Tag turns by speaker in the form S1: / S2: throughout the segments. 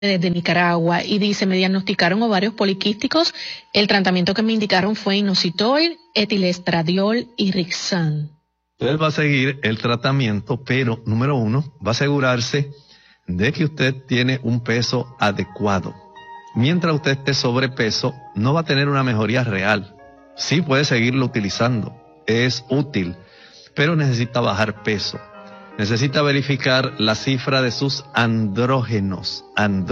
S1: desde Nicaragua y dice, me diagnosticaron ovarios poliquísticos, el tratamiento que me indicaron fue inositol, etilestradiol y Rixan.
S2: Usted va a seguir el tratamiento, pero número 1, va a asegurarse de que usted tiene un peso adecuado. Mientras usted esté sobrepeso, no va a tener una mejoría real. Sí puede seguirlo utilizando, es útil, pero necesita bajar peso. Necesita verificar la cifra de sus andrógenos.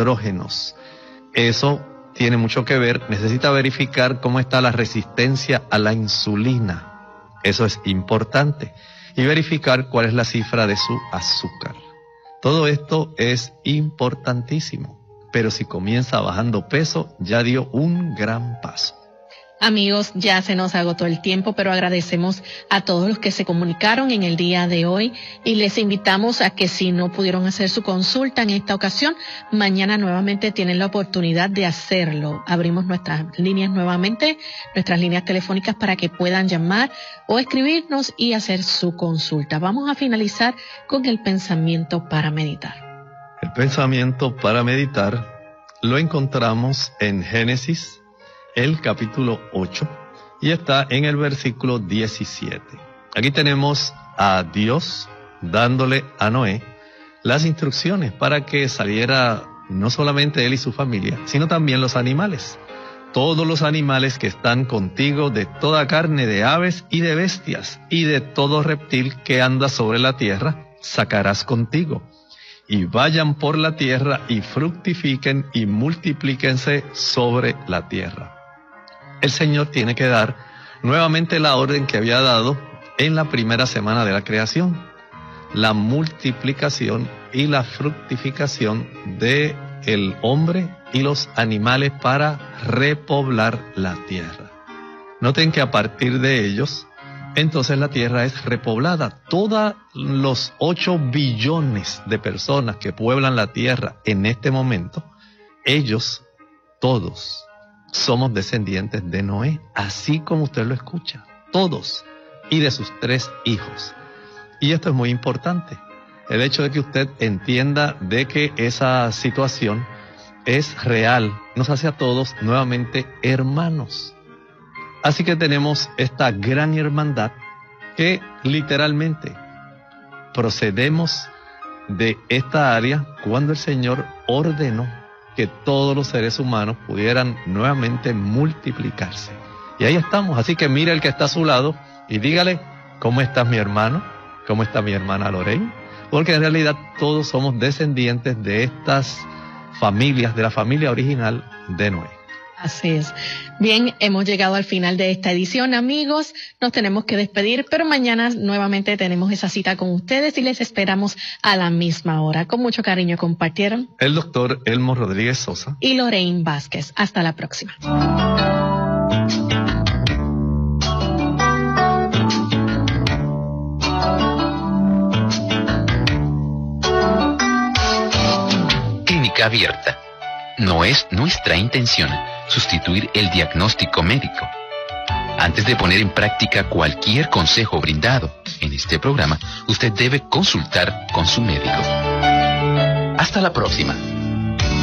S2: Eso tiene mucho que ver. Necesita verificar cómo está la resistencia a la insulina. Eso es importante. Y verificar cuál es la cifra de su azúcar. Todo esto es importantísimo. Pero si comienza bajando peso, ya dio un gran paso.
S1: Amigos, ya se nos agotó el tiempo, pero agradecemos a todos los que se comunicaron en el día de hoy y les invitamos a que si no pudieron hacer su consulta en esta ocasión, mañana nuevamente tienen la oportunidad de hacerlo. Abrimos nuestras líneas nuevamente, nuestras líneas telefónicas para que puedan llamar o escribirnos y hacer su consulta. Vamos a finalizar con el pensamiento para meditar.
S2: El pensamiento para meditar lo encontramos en Génesis, el capítulo 8, y está en el versículo 17. Aquí tenemos a Dios dándole a Noé las instrucciones para que saliera no solamente él y su familia, sino también los animales. Todos los animales que están contigo, de toda carne, de aves y de bestias, y de todo reptil que anda sobre la tierra, sacarás contigo. Y vayan por la tierra y fructifiquen y multiplíquense sobre la tierra. El Señor tiene que dar nuevamente la orden que había dado en la primera semana de la creación. La multiplicación y la fructificación de el hombre y los animales para repoblar la tierra. Noten que a partir de ellos, entonces la tierra es repoblada. Todos los 8 billones de personas que pueblan la tierra en este momento, ellos, todos, somos descendientes de Noé, así como usted lo escucha, todos, y de sus 3 hijos. Y esto es muy importante, el hecho de que usted entienda de que esa situación es real, nos hace a todos nuevamente hermanos. Así que tenemos esta gran hermandad que literalmente procedemos de esta área cuando el Señor ordenó que todos los seres humanos pudieran nuevamente multiplicarse. Y ahí estamos, así que mira el que está a su lado y dígale, ¿cómo estás mi hermano? ¿Cómo está mi hermana Lorraine? Porque en realidad todos somos descendientes de estas familias, de la familia original de Noé.
S1: Así es. Bien, hemos llegado al final de esta edición, amigos. Nos tenemos que despedir, pero mañana nuevamente tenemos esa cita con ustedes y les esperamos a la misma hora. Con mucho cariño compartieron
S2: el doctor Elmo Rodríguez Sosa
S1: y Lorraine Vázquez. Hasta la próxima.
S3: Clínica Abierta. No es nuestra intención sustituir el diagnóstico médico. Antes de poner en práctica cualquier consejo brindado en este programa, usted debe consultar con su médico. Hasta la próxima.